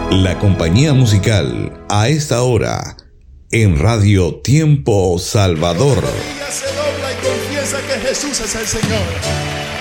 La compañía musical a esta hora en Radio Tiempo Salvador. Se dobla y confiesa que Jesús es el Señor.